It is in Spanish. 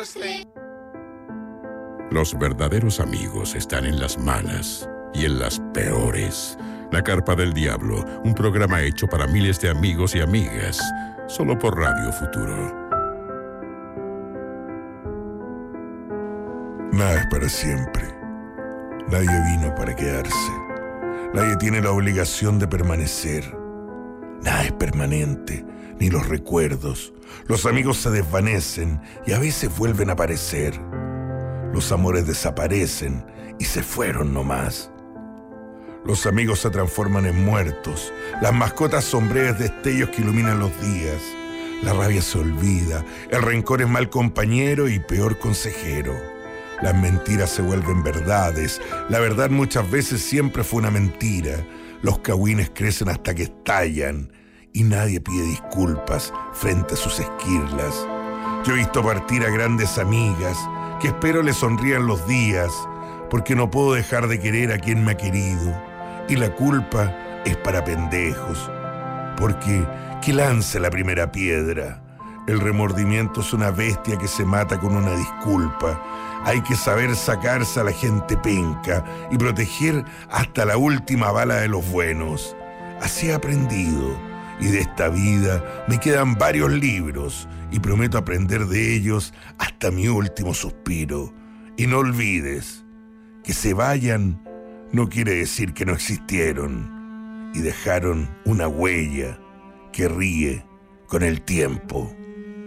Los verdaderos amigos están en las malas y en las peores. La Carpa del Diablo, un programa hecho para miles de amigos y amigas, solo por Radio Futuro. Nada es para siempre. Nadie vino para quedarse. Nadie tiene la obligación de permanecer. Nada es permanente, ni los recuerdos. Los amigos se desvanecen y a veces vuelven a aparecer. Los amores desaparecen y se fueron nomás. Los amigos se transforman en muertos. Las mascotas son breves destellos que iluminan los días. La rabia se olvida. El rencor es mal compañero y peor consejero. Las mentiras se vuelven verdades. La verdad muchas veces siempre fue una mentira. Los cagüines crecen hasta que estallan y nadie pide disculpas frente a sus esquirlas. Yo he visto partir a grandes amigas que espero le sonrían los días porque no puedo dejar de querer a quien me ha querido. Y la culpa es para pendejos, porque que lance la primera piedra. El remordimiento es una bestia que se mata con una disculpa. Hay que saber sacarse a la gente penca y proteger hasta la última bala de los buenos. Así he aprendido, y de esta vida me quedan varios libros y prometo aprender de ellos hasta mi último suspiro. Y no olvides, que se vayan no quiere decir que no existieron y dejaron una huella que ríe con el tiempo.